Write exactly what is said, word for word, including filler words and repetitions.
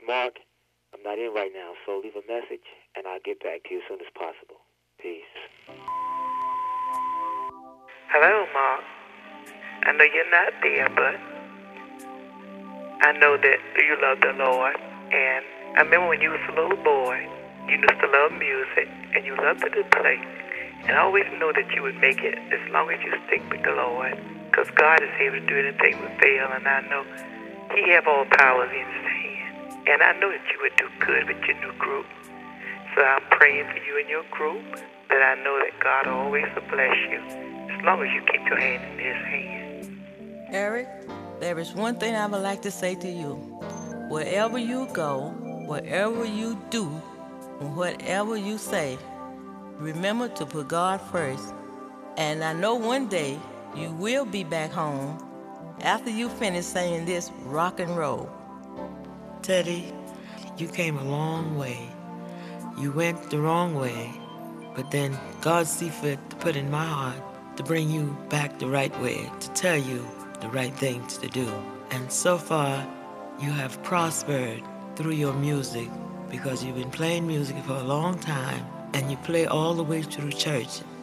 Mark, I'm not in right now, so leave a message, and I'll get back to you as soon as possible. Peace. Hello, Mark. I know you're not there, but I know that you love the Lord. And I remember when you was a little boy, you used to love music, and you loved to play. And I always know that you would make it as long as you stick with the Lord. Because God is able to do anything but fail, and I know He have all powers in His hand. And I know that you would do good with your new group. So I'm praying for you and your group, that I know that God always will bless you, as long as you keep your hand in His hand. Eric, there is one thing I would like to say to you. Wherever you go, whatever you do, and whatever you say, remember to put God first. And I know one day you will be back home after you finish singing this rock and roll. Teddy, you came a long way. You went the wrong way, but then God see fit to put in my heart to bring you back the right way, to tell you the right things to do. And so far, you have prospered through your music because you've been playing music for a long time and you play all the way through church